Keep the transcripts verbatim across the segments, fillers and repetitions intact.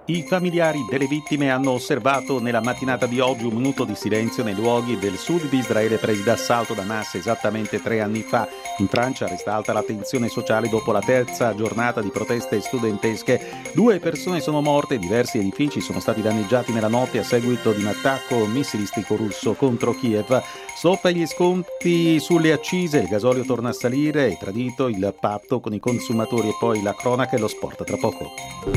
I familiari delle vittime hanno osservato nella mattinata di oggi un minuto di silenzio nei luoghi del sud di Israele presi d'assalto da Hamas esattamente tre anni fa. In Francia resta alta la tensione sociale dopo la terza giornata di proteste studentesche. Due persone sono morte, diversi edifici sono stati danneggiati nella notte a seguito di un attacco missilistico russo contro Kiev. Stop agli sconti sulle accise, il gasolio torna a salire, è tradito il patto con i consumatori e poi la cronaca e lo sport tra poco.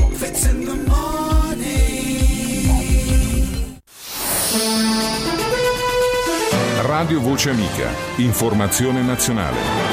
Radio Voce Amica, informazione nazionale.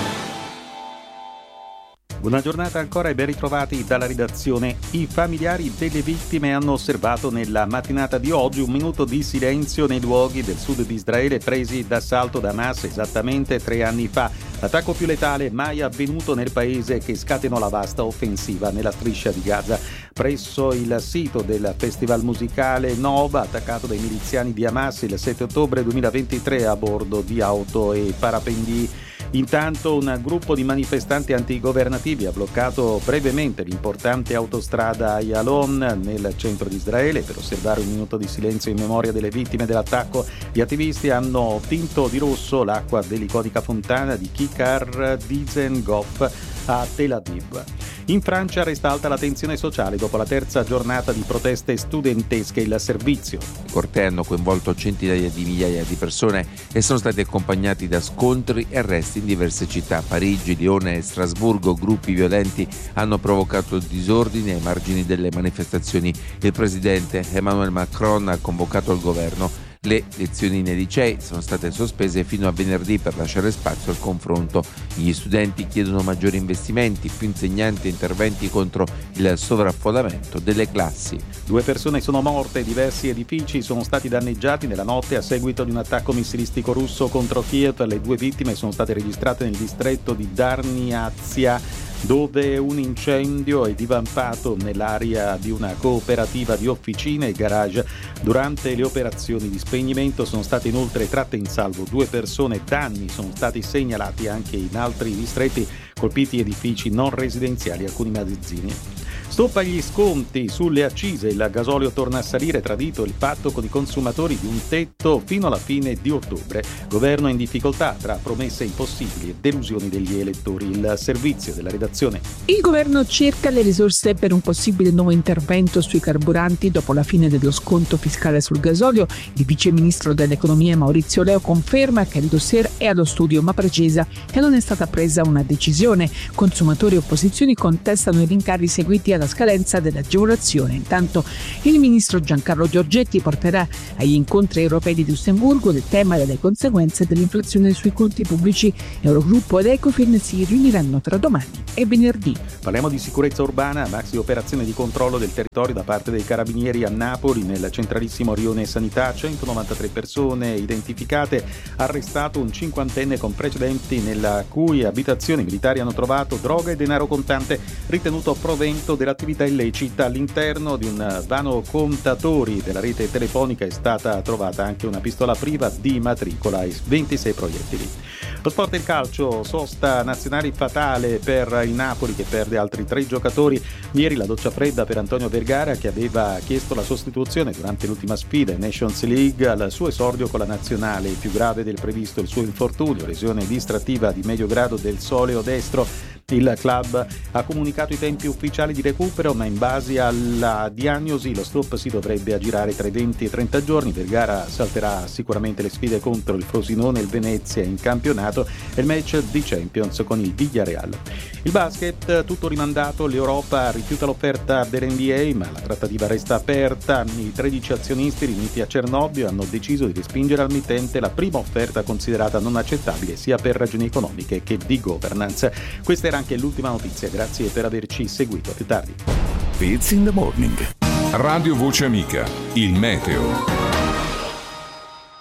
Buona giornata ancora e ben ritrovati dalla redazione. I familiari delle vittime hanno osservato nella mattinata di oggi un minuto di silenzio nei luoghi del sud di Israele presi d'assalto da Hamas esattamente tre anni fa. L'attacco più letale mai avvenuto nel paese che scatenò la vasta offensiva nella striscia di Gaza. Presso il sito del festival musicale Nova, attaccato dai miliziani di Hamas il sette ottobre duemilaventitré a bordo di auto e parapendi. Intanto un gruppo di manifestanti antigovernativi ha bloccato brevemente l'importante autostrada Ayalon nel centro di Israele per osservare un minuto di silenzio in memoria delle vittime dell'attacco. Gli attivisti hanno tinto di rosso l'acqua dell'iconica fontana di Kikar Dizengoff a Tel Aviv. In Francia resta alta la tensione sociale dopo la terza giornata di proteste studentesche. Il servizio. I cortei hanno coinvolto centinaia di migliaia di persone e sono stati accompagnati da scontri e arresti in diverse città. Parigi, Lione e Strasburgo gruppi violenti hanno provocato disordini ai margini delle manifestazioni. Il presidente Emmanuel Macron ha convocato il governo. Le lezioni nei licei sono state sospese fino a venerdì per lasciare spazio al confronto. Gli studenti chiedono maggiori investimenti, più insegnanti e interventi contro il sovraffollamento delle classi. Due persone sono morte e diversi edifici sono stati danneggiati nella notte a seguito di un attacco missilistico russo contro Kiev. Le due vittime sono state registrate nel distretto di Darniazia, dove un incendio è divampato nell'area di una cooperativa di officine e garage. Durante le operazioni di spegnimento sono state inoltre tratte in salvo due persone. Danni sono stati segnalati anche in altri distretti colpiti, edifici non residenziali e alcuni magazzini. Stop agli sconti sulle accise, il gasolio torna a salire, tradito il patto con i consumatori di un tetto fino alla fine di ottobre. Governo in difficoltà tra promesse impossibili e delusioni degli elettori. Il servizio della redazione. Il governo cerca le risorse per un possibile nuovo intervento sui carburanti dopo la fine dello sconto fiscale sul gasolio. Il vice ministro dell'economia Maurizio Leo conferma che il dossier è allo studio, ma precisa che non è stata presa una decisione. Consumatori e opposizioni contestano i rincari seguiti alla scadenza dell'agevolazione. Intanto il ministro Giancarlo Giorgetti porterà agli incontri europei di Lussemburgo il tema delle conseguenze dell'inflazione sui conti pubblici. Eurogruppo ed Ecofin si riuniranno tra domani e venerdì. Parliamo di sicurezza urbana, maxi operazione di controllo del territorio da parte dei carabinieri a Napoli nel centralissimo rione sanità. centonovantatré persone identificate, arrestato un cinquantenne con precedenti nella cui abitazione i militari hanno trovato droga e denaro contante ritenuto provento dell'attività illecita. All'interno di un vano contatori della rete telefonica è stata trovata anche una pistola priva di matricola e ventisei proiettili. Lo sport e il calcio, sosta nazionale fatale per il Napoli che perde altri tre giocatori. Ieri la doccia fredda per Antonio Vergara, che aveva chiesto la sostituzione durante l'ultima sfida in Nations League al suo esordio con la nazionale. Più grave del previsto il suo infortunio, lesione distrattiva di medio grado del soleo destro. Il club ha comunicato i tempi ufficiali di recupero, ma in base alla diagnosi lo stop si dovrebbe aggirare tra i venti e i trenta giorni. Vergara salterà sicuramente le sfide contro il Frosinone e il Venezia in campionato e il match di Champions con il Villarreal. Il basket, tutto rimandato, l'Europa rifiuta l'offerta dell'N B A, ma la trattativa resta aperta. I tredici azionisti riuniti a Cernobbio hanno deciso di respingere al mittente la prima offerta considerata non accettabile sia per ragioni economiche che di governance. Questa era anche l'ultima notizia, grazie per averci seguito. A più tardi. It's in the morning. Radio Voce Amica, il meteo.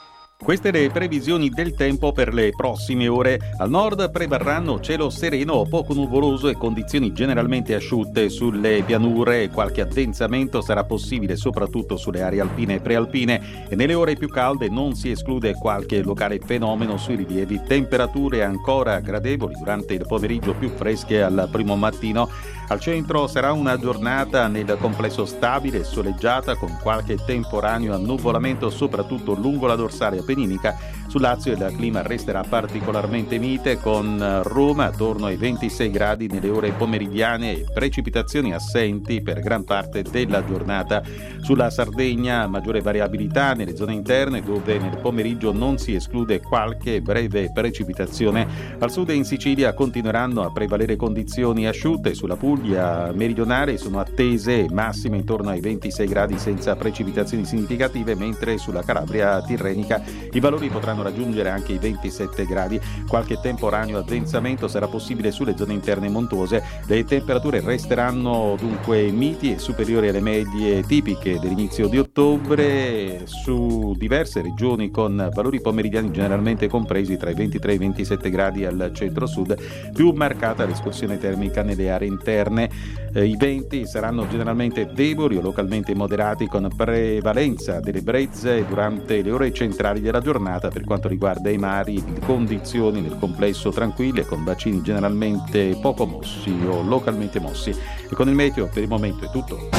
Queste le previsioni del tempo per le prossime ore. Al nord prevarranno cielo sereno o poco nuvoloso e condizioni generalmente asciutte sulle pianure. Qualche addensamento sarà possibile soprattutto sulle aree alpine e prealpine e nelle ore più calde non si esclude qualche locale fenomeno sui rilievi. Temperature ancora gradevoli durante il pomeriggio, più fresche al primo mattino. Al centro sarà una giornata nel complesso stabile e soleggiata con qualche temporaneo annuvolamento soprattutto lungo la dorsale appenninica. Sul Lazio il clima resterà particolarmente mite con Roma attorno ai ventisei gradi nelle ore pomeridiane e precipitazioni assenti per gran parte della giornata. Sulla Sardegna maggiore variabilità nelle zone interne dove nel pomeriggio non si esclude qualche breve precipitazione. Al sud e in Sicilia continueranno a prevalere condizioni asciutte. Sulla Puglia meridionale sono attese massime intorno ai ventisei gradi senza precipitazioni significative, mentre sulla Calabria tirrenica i valori potranno raggiungere anche i ventisette gradi. Qualche temporaneo addensamento sarà possibile sulle zone interne montuose. Le temperature resteranno dunque miti e superiori alle medie tipiche dell'inizio di ottobre su diverse regioni, con valori pomeridiani generalmente compresi tra i ventitré e i ventisette gradi al centro-sud. Più marcata l'escursione termica nelle aree interne. Eh, I venti saranno generalmente deboli o localmente moderati, con prevalenza delle brezze durante le ore centrali della giornata. Per quanto riguarda i mari, condizioni nel complesso tranquille, con bacini generalmente poco mossi o localmente mossi. E con il meteo per il momento è tutto.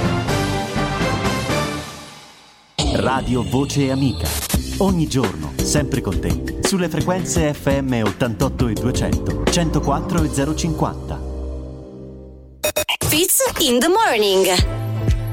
Radio Voce Amica. Ogni giorno, sempre con te, sulle frequenze F M ottantotto e duecento, centoquattro e zero cinquanta. Fitz in the morning.